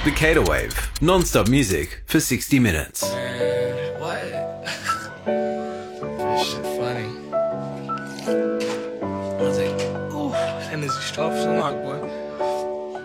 The Cater Wave, non-stop music for 60 minutes. Man, what? This shit funny. I was like, ooh, that is sharp as a lock, boy.